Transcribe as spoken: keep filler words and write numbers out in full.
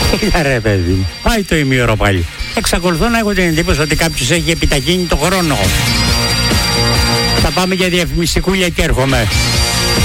Κοίτα ρε παιδί, πάει το ημίωρο πάλι. Εξακολουθώ να έχω την εντύπωση ότι κάποιος έχει επιταχύνει το χρόνο. Θα πάμε για διαφημιστικούλια και έρχομαι.